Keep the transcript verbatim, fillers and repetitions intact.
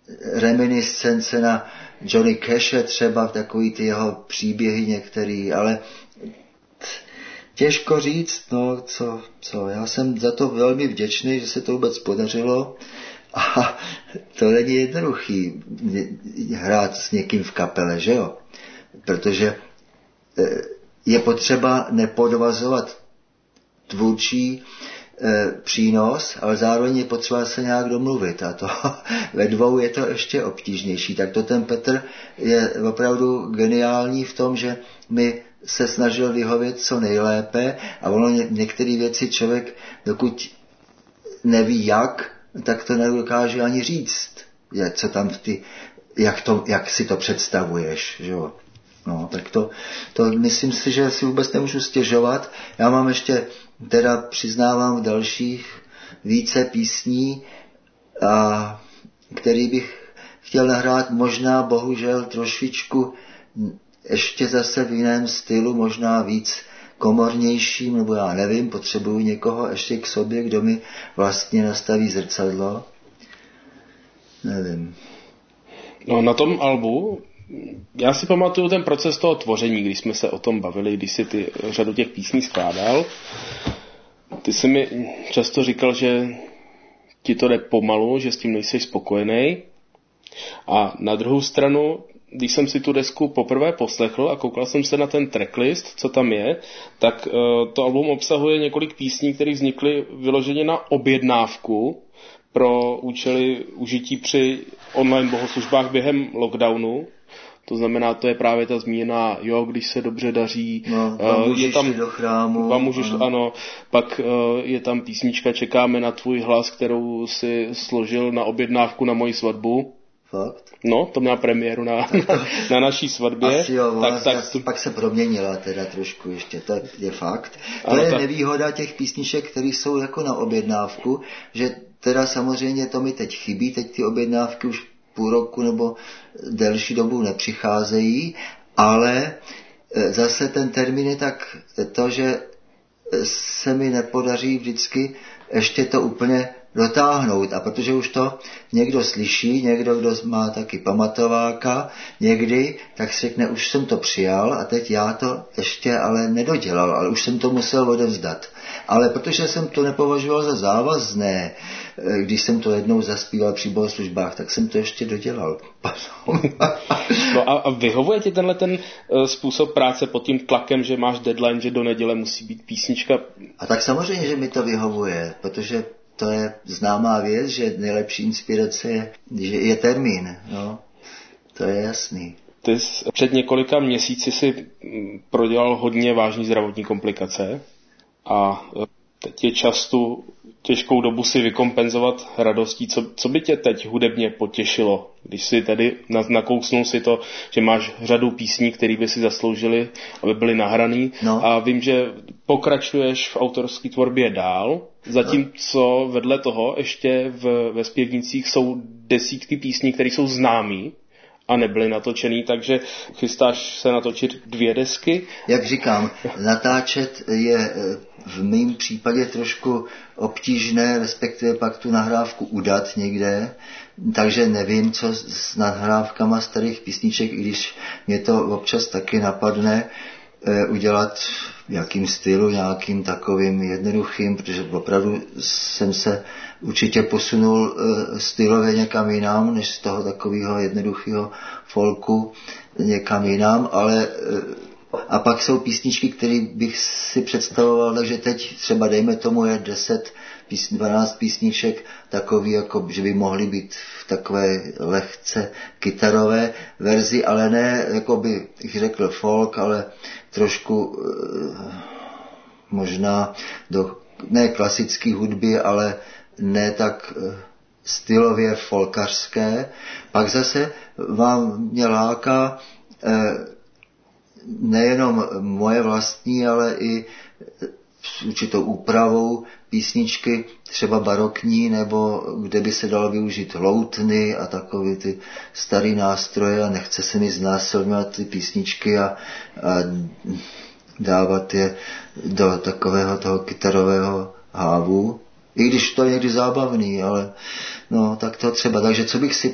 reminiscence na Johnny Cashe třeba, takový ty jeho příběhy některý, ale těžko říct, no, co, co, já jsem za to velmi vděčný, že se to vůbec podařilo a to není jednoduchý hrát s někým v kapele, že jo, protože je potřeba nepodvazovat tvůrčí e, přínos, ale zároveň je potřeba se nějak domluvit a to ve dvou je to ještě obtížnější. Tak to ten Petr je opravdu geniální v tom, že mi se snažil vyhovět co nejlépe a ono ně, některé věci člověk, dokud neví jak, tak to nedokáže ani říct, co tam ty, jak, to, jak si to představuješ, že jo. No, tak to, to myslím si, že si vůbec nemůžu stěžovat. Já mám ještě, teda přiznávám, v dalších více písní, a, který bych chtěl nahrát možná, bohužel, trošičku ještě zase v jiném stylu, možná víc komornějším, nebo já nevím, potřebuju někoho ještě k sobě, kdo mi vlastně nastaví zrcadlo. Nevím. No, na tom albu já si pamatuju ten proces toho tvoření, když jsme se o tom bavili, když si ty řadu těch písní skládal. Ty jsi mi často říkal, že ti to jde pomalu, že s tím nejsi spokojený. A na druhou stranu, když jsem si tu desku poprvé poslechl a koukal jsem se na ten tracklist, co tam je, tak to album obsahuje několik písní, které vznikly vyloženě na objednávku pro účely užití při online bohoslužbách během lockdownu. To znamená, to je právě ta zmíněná, jo, když se dobře daří, no, uh, je tam do chrámu, vám můžeš, ano. ano, pak uh, je tam písnička Čekáme na tvůj hlas, kterou si složil na objednávku na moji svatbu. Fakt? No, to měla premiéru na, na, na naší svatbě. Asi jo, tak, tak, tu... pak se proměnila teda trošku ještě, to je fakt. To ano, je tak... nevýhoda těch písniček, které jsou jako na objednávku, že teda samozřejmě to mi teď chybí, teď ty objednávky už půl roku nebo delší dobu nepřicházejí, ale zase ten termín je tak to, že se mi nepodaří vždycky ještě to úplně dotáhnout. A protože už to někdo slyší, někdo, kdo má taky pamatováka, někdy, tak si řekne, už jsem to přijal a teď já to ještě ale nedodělal, ale už jsem to musel odevzdat. Ale protože jsem to nepovažoval za závazné, když jsem to jednou zaspíval při bohoslužbách, tak jsem to ještě dodělal. No a, a vyhovuje ti tenhle ten uh, způsob práce pod tím tlakem, že máš deadline, že do neděle musí být písnička? A tak samozřejmě, že mi to vyhovuje, protože to je známá věc, že nejlepší inspirace je, že je termín. No, to je jasný. Ty jsi před několika měsíci si prodělal hodně vážný zdravotní komplikace a teď je čas tu těžkou dobu si vykompenzovat radostí. Co, co by tě teď hudebně potěšilo, když si tady nakousnul si to, že máš řadu písní, které by si zasloužily, aby byly nahraný, no. A vím, že pokračuješ v autorské tvorbě dál, zatímco vedle toho ještě v, ve zpěvnicích jsou desítky písní, které jsou známý a nebyly natočený, takže chystáš se natočit dvě desky? Jak říkám, natáčet je v mém případě trošku obtížné, respektive pak tu nahrávku udat někde, takže nevím, co s nahrávkama starých písniček, i když mě to občas taky napadne udělat v jakým stylu, nějakým takovým jednoduchým, protože opravdu jsem se určitě posunul stylově někam jinam, než z toho takového jednoduchého folku někam jinam, ale a pak jsou písničky, které bych si představoval, takže teď třeba dejme tomu je deset, dvanáct písniček takový, jako, že by mohly být v takové lehce kytarové verzi, ale ne, jako bych řekl folk, ale trošku možná do, ne klasické hudby, ale ne tak stylově folkařské. Pak zase vám mě láká nejenom moje vlastní, ale i s určitou úpravou písničky, třeba barokní, nebo kde by se dalo využít loutny a takové ty staré nástroje a nechce se mi znásilňovat ty písničky a, a dávat je do takového toho kytarového hávu. I když to je někdy zábavný, ale no, tak to třeba. Takže co bych si